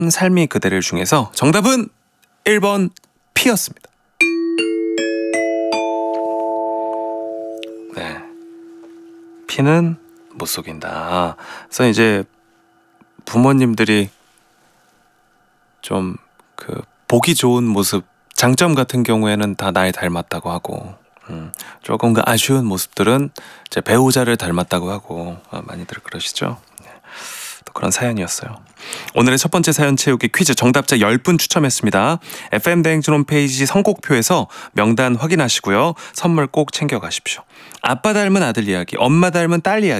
삶이 그대를 중에서 정답은 1번 P였습니다. 네, P는 못 속인다. 그래서 이제 부모님들이 좀 그 보기 좋은 모습, 장점 같은 경우에는 다 날 닮았다고 하고, 조금 그 아쉬운 모습들은 이제 배우자를 닮았다고 하고, 많이들 그러시죠. 네, 또 그런 사연이었어요. 오늘의 첫 번째 사연 채우기 퀴즈 정답자 10분 추첨했습니다. FM대행진 홈페이지 선곡표에서 명단 확인하시고요. 선물 꼭 챙겨가십시오. 아빠 닮은 아들 이야기, 엄마 닮은 딸 이야기,